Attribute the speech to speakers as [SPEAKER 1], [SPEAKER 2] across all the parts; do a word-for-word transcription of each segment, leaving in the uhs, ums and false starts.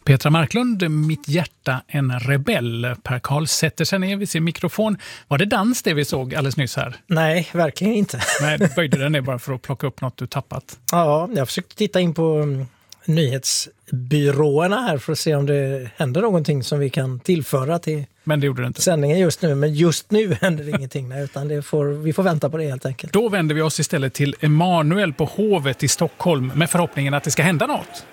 [SPEAKER 1] Petra Marklund, Mitt hjärta en rebell. Per Karl sätter sig ner vid sin mikrofon. Var det dans det vi såg alldeles nyss här?
[SPEAKER 2] Nej, verkligen inte.
[SPEAKER 1] Nej, du böjde den ner bara för att plocka upp något du tappat.
[SPEAKER 2] Ja, jag försökte titta in på um, nyhetsbyråerna här för att se om det händer någonting som vi kan tillföra till
[SPEAKER 1] Men det gjorde det inte.
[SPEAKER 2] sändningen just nu. Men just nu händer det ingenting, nej, utan det får, vi får vänta på det helt enkelt.
[SPEAKER 1] Då vänder vi oss istället till Emanuel på Hovet i Stockholm med förhoppningen att det ska hända något.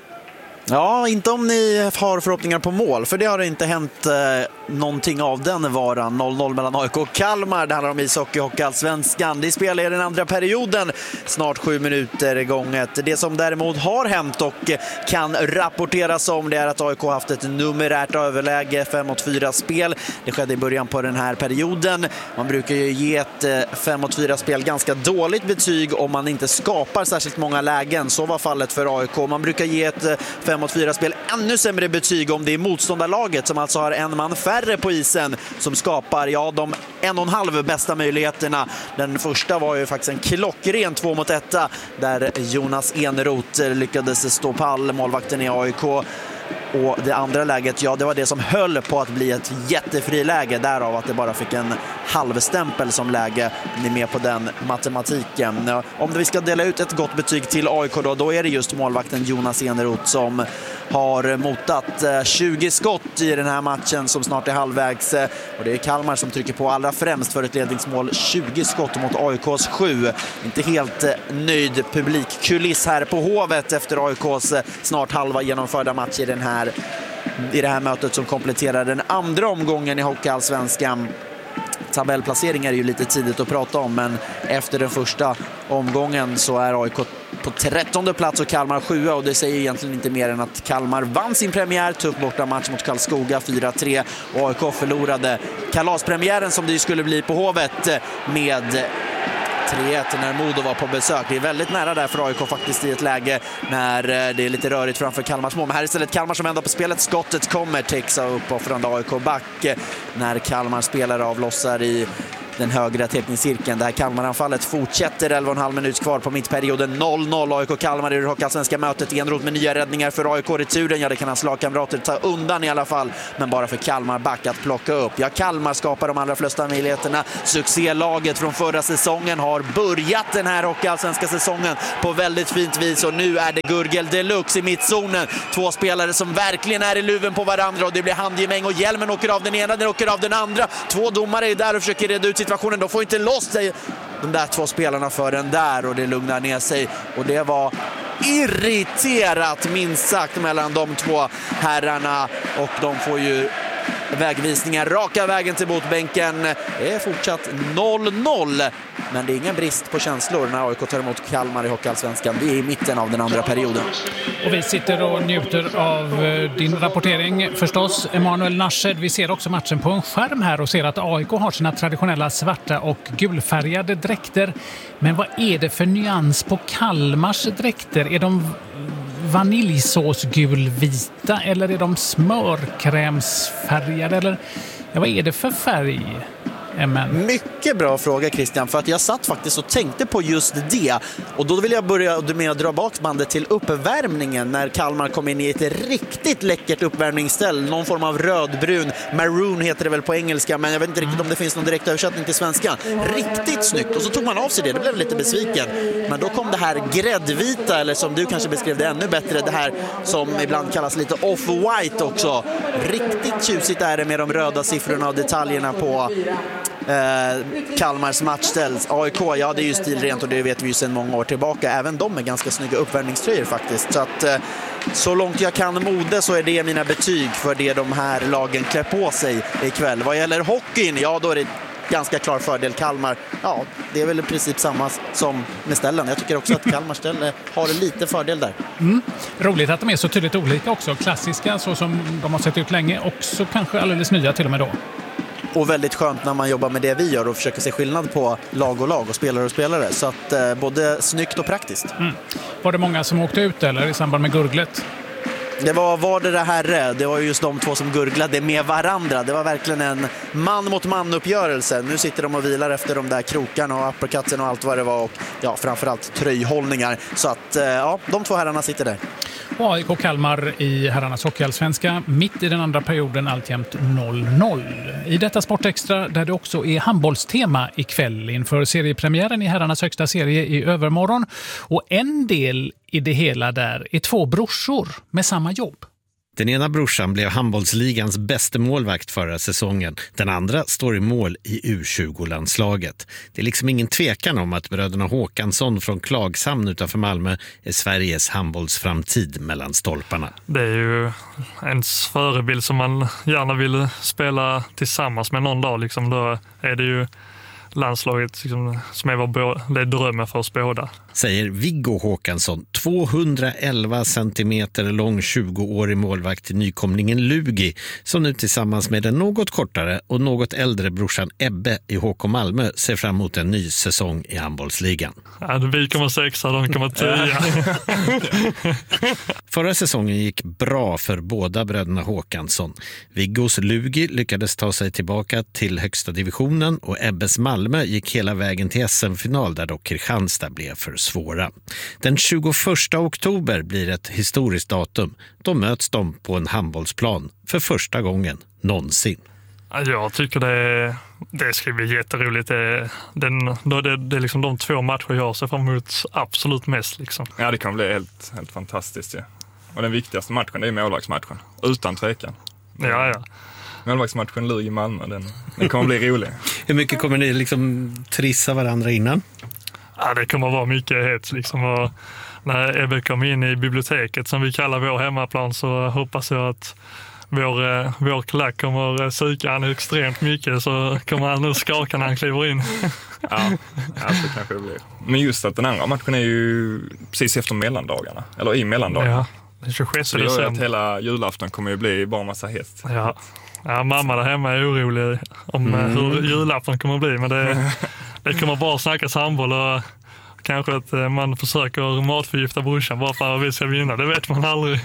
[SPEAKER 3] Ja, inte om ni har förhoppningar på mål, för det har inte hänt eh, någonting av den varan. noll noll mellan A I K och Kalmar. Det handlar om ishockey och Hockeyallsvenskan. Det spelar i den andra perioden, snart sju minuter gånget. Det som däremot har hänt och kan rapporteras om, det är att A I K har haft ett numerärt överläge, fem mot fyra spel. Det skedde i början på den här perioden. Man brukar ju ge ett fem mot fyra spel ganska dåligt betyg om man inte skapar särskilt många lägen. Så var fallet för A I K. Man brukar ge ett fem mot fyra spel ännu sämre betyg om det är motståndarlaget som alltså har en man färre på isen som skapar ja, de en och en halv bästa möjligheterna. Den första var ju faktiskt en klockren två mot etta där Jonas Eneroth lyckades stå pall, målvakten i A I K. Och det andra läget, ja, det var det som höll på att bli ett jättefriläge, därav att det bara fick en halvstämpel som läge. Ni är med på den matematiken. Om vi ska dela ut ett gott betyg till A I K då, då är det just målvakten Jonas Eneroth som har motat tjugo skott i den här matchen som snart är halvvägs. Och det är Kalmar som trycker på allra främst för ett ledningsmål. tjugo skott mot A I K:s sju. Inte helt nöjd publikkuliss här på Hovet efter A I K:s snart halva genomförda match i den här i det här mötet som kompletterar den andra omgången i Hockeyallsvenskan. Tabellplacering är ju lite tidigt att prata om, men efter den första omgången så är A I K på trettonde plats och Kalmar sjua, och det säger egentligen inte mer än att Kalmar vann sin premiär, tuff borta match mot Karlskoga fyra tre, och A I K förlorade kalaspremiären som det skulle bli på Hovet med tre ett när Modo var på besök. Det är väldigt nära där för A I K faktiskt i ett läge när det är lite rörigt framför Kalmars mål. Men här är istället Kalmar som ändå på spelet. Skottet kommer, täcks av uppoffrande A I K-back när Kalmar spelare avlossar i den högra teckningscirkeln. Det här Kalmaranfallet fortsätter, elva och en halv minut kvar på mittperioden. noll noll A I K-Kalmar i det Hockeyallsvenska mötet. Enroth med nya räddningar för A I K-returen. Ja, det kan hans lagkamrater ta undan i alla fall, men bara för Kalmar back att plocka upp. Ja, Kalmar skapar de allra flesta möjligheterna. Succélaget från förra säsongen har börjat den här Hockeyallsvenska säsongen på väldigt fint vis, och nu är det Gurgel Deluxe i mittzonen. Två spelare som verkligen är i luven på varandra, och det blir handgemäng och hjälmen åker av den ena, den åker av den andra. Två domare är där och försöker reda ut situationen. De får inte loss sig, de där två spelarna, för den där, och det lugnar ner sig. Och det var irriterat minst sagt mellan de två herrarna, och de får ju vägvisningar raka vägen till botbänken. Det är fortsatt noll noll, men det är ingen brist på känslor när A I K tar emot Kalmar i Hockeyallsvenskan. Vi är i mitten av den andra perioden.
[SPEAKER 1] Och vi sitter och njuter av din rapportering förstås, Emanuel Narshed. Vi ser också matchen på en skärm här och ser att A I K har sina traditionella svarta och gulfärgade dräkter. Men vad är det för nyans på Kalmars dräkter? Är de vaniljsåsgulvita eller är de smörkrämsfärgade, eller ja, vad är det för färg? Amen.
[SPEAKER 3] Mycket bra fråga, Christian, för att jag satt faktiskt och tänkte på just det, och då vill jag börja med att dra bak bandet till uppvärmningen när Kalmar kom in i ett riktigt läckert uppvärmningsställ, någon form av rödbrun, maroon heter det väl på engelska, men jag vet inte riktigt om det finns någon direkt översättning till svenska. Riktigt snyggt, och så tog man av sig det, det blev lite besviken, men då kom det här gräddvita, eller som du kanske beskrev det ännu bättre, det här som ibland kallas lite off-white också. Riktigt tjusigt är det med de röda siffrorna och detaljerna på Eh, Kalmars matchställs. A I K, ja, det är ju stilrent, och det vet vi ju sedan många år tillbaka. Även de är ganska snygga uppvärmningströjor faktiskt. Så att eh, så långt jag kan mode så är det mina betyg för det de här lagen klär på sig ikväll. Vad gäller hockeyn, ja, då är det ganska klar fördel Kalmar. Ja, det är väl i princip samma som med ställen. Jag tycker också att Kalmar ställ har lite fördel där.
[SPEAKER 1] Mm. Roligt att de är så tydligt olika också. Klassiska så som de har sett ut länge, och så kanske alldeles nya till och med då.
[SPEAKER 3] Och väldigt skönt när man jobbar med det vi gör och försöker se skillnad på lag och lag och spelare och spelare. Så att eh, både snyggt och praktiskt. Mm.
[SPEAKER 1] Var det många som åkte ut eller i samband med gurglet?
[SPEAKER 3] Det var var det det herre. Det var just de två som gurglade med varandra. Det var verkligen en man mot man uppgörelse. Nu sitter de och vilar efter de där krokarna och uppercutsen och allt vad det var. Och ja, framförallt tröjhållningar. Så att ja, de två herrarna sitter där.
[SPEAKER 1] A I K Kalmar i herrarnas hockeyallsvenska, mitt i den andra perioden alltjämt noll noll. I detta Sportextra där det också är handbollstema ikväll inför seriepremiären i herrarnas högsta serie i övermorgon. Och en del i det hela där är två brorsor med samma jobb.
[SPEAKER 4] Den ena brorsan blev handbollsligans bästa målvakt förra säsongen. Den andra står i mål i U tjugo-landslaget. Det är liksom ingen tvekan om att bröderna Håkansson från Klagshamn utanför Malmö är Sveriges handbollsframtid mellan stolparna.
[SPEAKER 5] Det är ju ens förebild som man gärna vill spela tillsammans med någon dag. Liksom. Då är det ju landslaget liksom, som är vår det drömmen för oss båda.
[SPEAKER 4] Säger Viggo Håkansson, tvåhundraelva centimeter lång tjugoårig målvakt till nykomlingen Lugi, som nu tillsammans med den något kortare och något äldre brorsan Ebbe i H K Malmö ser fram emot en ny säsong i handbollsligan.
[SPEAKER 5] Ja, vi kommer sexa, de kommer tia.
[SPEAKER 4] Förra säsongen gick bra för båda bröderna Håkansson. Viggos Lugi lyckades ta sig tillbaka till högsta divisionen och Ebbes Malmö gick hela vägen till S M-final där dock Kristianstad blev för svåra. Den tjugoförsta oktober blir ett historiskt datum. Då möts de på en handbollsplan för första gången någonsin.
[SPEAKER 5] Jag tycker det, det ska bli jätteroligt. Det, den, då det, det är liksom de två matcher jag ser fram emot absolut mest. Liksom.
[SPEAKER 6] Ja, det kan bli helt, helt fantastiskt. Ja. Och den viktigaste matchen det är målvaktsmatchen. Utan tvekan.
[SPEAKER 5] Ja, ja.
[SPEAKER 6] Målvaktsmatchen Lugi i Malmö, den, den kommer bli rolig.
[SPEAKER 4] Hur mycket kommer ni liksom trissa varandra innan?
[SPEAKER 5] Ja, det kommer vara mycket hets liksom. Och när Ebbe kommer in i biblioteket som vi kallar vår hemmaplan så hoppas jag att vår, vår klack kommer psyka han extremt mycket så kommer han nu skaka när han kliver in.
[SPEAKER 6] Ja, ja, så kanske det blir. Men just att den andra matchen är ju precis efter mellandagarna. Eller i mellandagarna.
[SPEAKER 5] Ja, den tjugosjätte
[SPEAKER 6] så det gör att hela julafton kommer ju bli bara massa hets.
[SPEAKER 5] Ja. Ja, mamma där hemma är orolig om mm. hur julafton kommer att bli. Men det, det kommer bara snackas handboll och kanske att man försöker matförgifta brorsan bara för att vi ska vinna. Det vet man aldrig.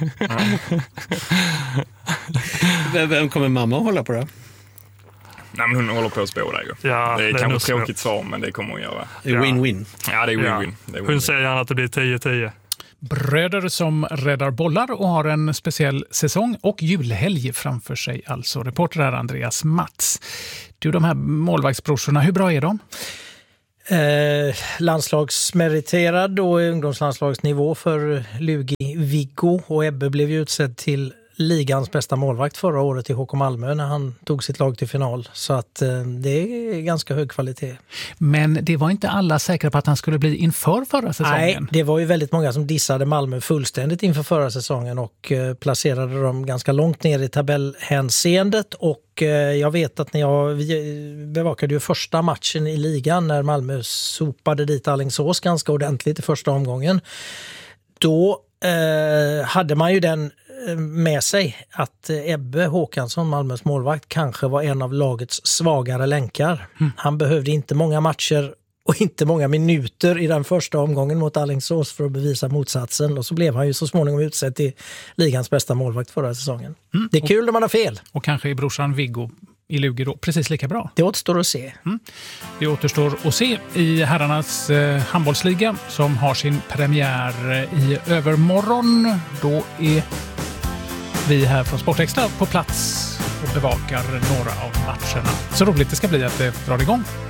[SPEAKER 4] Ja. Vem kommer mamma att hålla på då?
[SPEAKER 6] Nej, men hon håller på att spå där ju.
[SPEAKER 5] Ja,
[SPEAKER 6] det är,
[SPEAKER 5] det är
[SPEAKER 6] kanske tråkigt svar, men det kommer hon göra.
[SPEAKER 4] Det är win-win.
[SPEAKER 6] Ja, det är win-win.
[SPEAKER 5] Ja.
[SPEAKER 6] Det är win-win.
[SPEAKER 5] Hon säger gärna att det blir tio tio.
[SPEAKER 1] Bröder som räddar bollar och har en speciell säsong och julhelg framför sig. Alltså reporter här Andreas Mats. Du, de här målvaktsbrorsorna, hur bra är de?
[SPEAKER 2] Eh, landslagsmeriterad och ungdomslandslagsnivå för Lugi Viggo och Ebbe blev ju utsedd till ligans bästa målvakt förra året i H K Malmö när han tog sitt lag till final. Så att eh, det är ganska hög kvalitet.
[SPEAKER 1] Men det var inte alla säkra på att han skulle bli inför förra säsongen.
[SPEAKER 2] Nej, det var ju väldigt många som dissade Malmö fullständigt inför förra säsongen och eh, placerade dem ganska långt ner i tabellhänseendet. Och eh, jag vet att när jag vi bevakade ju första matchen i ligan när Malmö sopade dit Alingsås ganska ordentligt i första omgången. Då eh, hade man ju den med sig att Ebbe Håkansson, Malmös målvakt, kanske var en av lagets svagare länkar. Mm. Han behövde inte många matcher och inte många minuter i den första omgången mot Alingsås för att bevisa motsatsen. Och så blev han ju så småningom utsedd till ligans bästa målvakt förra säsongen. Mm. Det är kul när man har fel.
[SPEAKER 1] Och kanske är brorsan Viggo i Lugi då precis lika bra.
[SPEAKER 2] Det återstår att se.
[SPEAKER 1] Mm. Det återstår att se i herrarnas eh, handbollsliga som har sin premiär i övermorgon. Då är vi här från Sportextra på plats och bevakar några av matcherna. Så roligt det ska bli att det drar igång.